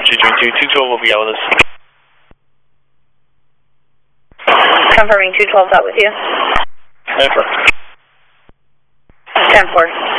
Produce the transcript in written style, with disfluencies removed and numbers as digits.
222, 212 will be out with us. Confirming 212's out with you. 10-4. 10-4.